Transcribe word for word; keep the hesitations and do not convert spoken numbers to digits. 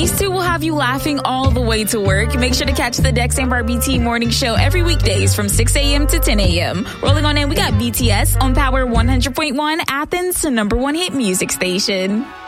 These two will have you laughing all the way to work. Make sure to catch the Dex and Barbie T Morning Show every weekdays from six a.m. to ten a.m. Rolling on in, we got B T S on Power one hundred point one, Athens, number one hit music station.